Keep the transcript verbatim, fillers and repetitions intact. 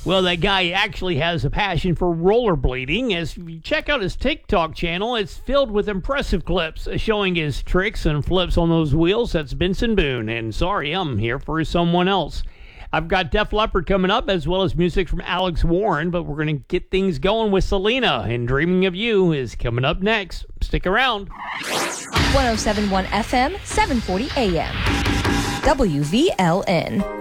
Well, that guy actually has a passion for rollerblading. As you check out his TikTok channel, it's filled with impressive clips showing his tricks and flips on those wheels. That's Benson Boone. And sorry, I'm here for someone else. I've got Def Leppard coming up, as well as music from Alex Warren, but we're going to get things going with Selena, and Dreaming of You is coming up next. Stick around. one oh seven point one F M, seven forty A M. W V L N.